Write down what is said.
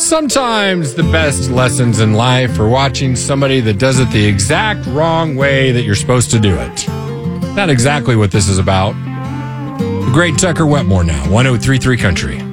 Sometimes the best lessons in life are watching somebody that does it the exact wrong way that you're supposed to do it. Not exactly what this is about. The great Tucker Wetmore now, 103.3 Country.